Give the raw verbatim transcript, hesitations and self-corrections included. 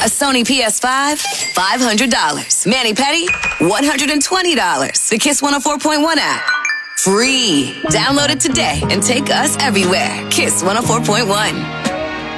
A Sony P S five, five hundred dollars. Manny Petty, one hundred twenty dollars. The Kiss one oh four point one app, free. Download it today and take us everywhere. Kiss one oh four point one.